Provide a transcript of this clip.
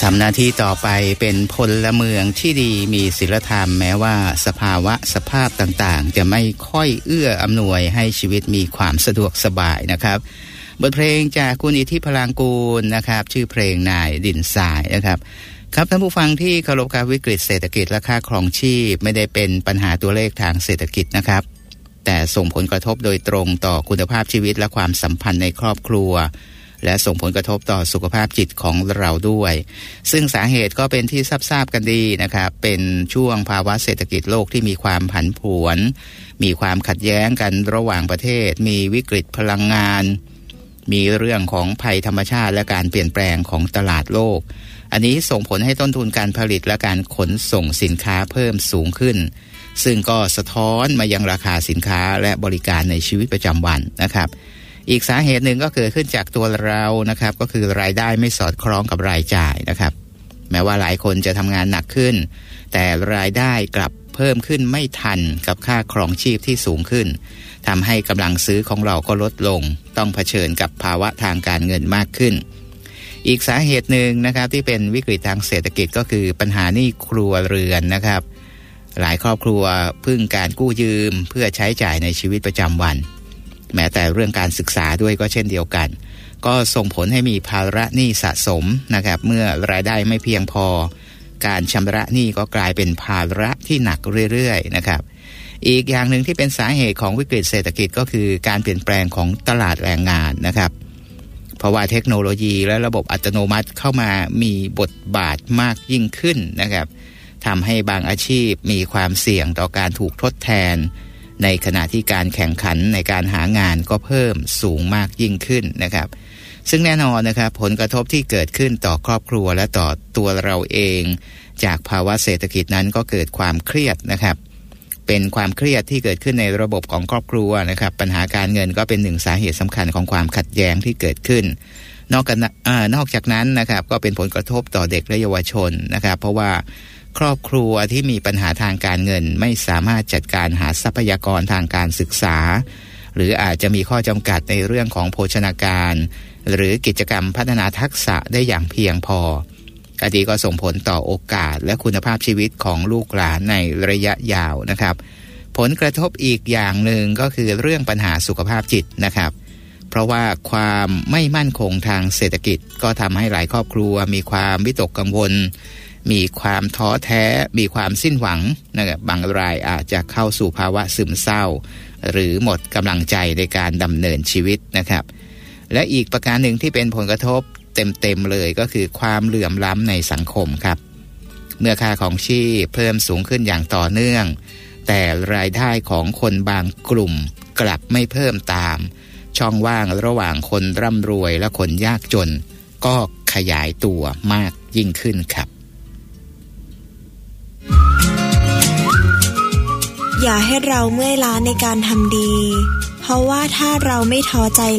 ทำหน้าที่ต่อไปเป็นพลเมืองที่ดีมีศีลธรรมแม้ว่าสภาพต่างๆจะไม่ค่อยเอื้ออำนวยให้ชีวิตมีความสะดวกสบายนะครับบทเพลงจากคุณอิทธิพลังกูลนะครับชื่อเพลงนายดินทรายนะครับครับท่านผู้ฟังที่เคารพครับวิกฤตเศรษฐกิจและค่าครองชีพไม่ได้เป็นปัญหาตัวเลขทางเศรษฐกิจนะครับแต่ส่งผลกระทบโดยตรงต่อคุณภาพชีวิตและความสัมพันธ์ในครอบครัวและส่งผลกระทบต่อสุขภาพจิตของเราด้วยซึ่งสาเหตุก็เป็นที่ทราบกันดีนะครับเป็นช่วงภาวะเศรษฐกิจโลกที่มีความผันผวนมีความขัดแย้งกันระหว่างประเทศมีวิกฤตพลังงานมีเรื่องของภัยธรรมชาติและการเปลี่ยนแปลงของตลาดโลกอันนี้ส่งผลให้ต้นทุนการผลิตและการขนส่งสินค้าเพิ่มสูงขึ้นซึ่งก็สะท้อนมายังราคาสินค้าและบริการในชีวิตประจำวันนะครับอีกสาเหตุหนึ่งก็เกิดขึ้นจากตัวเรานะครับก็คือรายได้ไม่สอดคล้องกับรายจ่ายนะครับแม้ว่าหลายคนจะทำงานหนักขึ้นแต่รายได้กลับเพิ่มขึ้นไม่ทันกับค่าครองชีพที่สูงขึ้นทำให้กำลังซื้อของเราก็ลดลงต้องเผชิญกับภาวะทางการเงินมากขึ้นอีกสาเหตุหนึ่งนะครับที่เป็นวิกฤตทางเศรษฐกิจก็คือปัญหาหนี้ครัวเรือนนะครับหลายครอบครัวพึ่งการกู้ยืมเพื่อใช้จ่ายในชีวิตประจำวันแม้แต่เรื่องการศึกษาด้วยก็เช่นเดียวกันก็ส่งผลให้มีภาระหนี้สะสมนะครับเมื่อรายได้ไม่เพียงพอการชำระหนี้ก็กลายเป็นภาระที่หนักเรื่อยๆนะครับอีกอย่างหนึ่งที่เป็นสาเหตุของวิกฤตเศรษฐกิจก็คือการเปลี่ยนแปลงของตลาดแรงงานนะครับเพราะว่าเทคโนโลยีและระบบอัตโนมัติเข้ามามีบทบาทมากยิ่งขึ้นนะครับทำให้บางอาชีพมีความเสี่ยงต่อการถูกทดแทนในขณะที่การแข่งขันในการหางานก็เพิ่มสูงมากยิ่งขึ้นนะครับซึ่งแน่นอนนะครับผลกระทบที่เกิดขึ้นต่อครอบครัวและต่อตัวเราเองจากภาวะเศรษฐกิจนั้นก็เกิดความเครียดนะครับเป็นความเครียดที่เกิดขึ้นในระบบของครอบครัวนะครับปัญหาการเงินก็เป็นหนึ่งสาเหตุสำคัญของความขัดแย้งที่เกิดขึ้นนอกจากนั้นนะครับก็เป็นผลกระทบต่อเด็กและเยาวชนนะครับเพราะว่าครอบครัวที่มีปัญหาทางการเงินไม่สามารถจัดการหาทรัพยากรทางการศึกษาหรืออาจจะมีข้อจำกัดในเรื่องของโภชนาการหรือกิจกรรมพัฒนาทักษะได้อย่างเพียงพออันนี้ก็ส่งผลต่อโอกาสและคุณภาพชีวิตของลูกหลานในระยะยาวนะครับผลกระทบอีกอย่างหนึ่งก็คือเรื่องปัญหาสุขภาพจิตนะครับเพราะว่าความไม่มั่นคงทางเศรษฐกิจก็ทำให้หลายครอบครัวมีความวิตกกังวลมีความท้อแท้มีความสิ้นหวังนะครับบางรายอาจจะเข้าสู่ภาวะซึมเศร้าหรือหมดกำลังใจในการดำเนินชีวิตนะครับและอีกประการหนึ่งที่เป็นผลกระทบเต็มเลยก็คือความเหลื่อมล้ำในสังคมครับเมื่อค่าของชีพเพิ่มสูงขึ้นอย่างต่อเนื่องแต่รายได้ของคนบางกลุ่มกลับไม่เพิ่มตามช่องว่างระหว่างคนร่ำรวยและคนยากจนก็ขยายตัวมากยิ่งขึ้นครับอย่าให้เราเมื่อยล้าในการทำดีเพราะว่าถ้าเราไม่ท้อใจ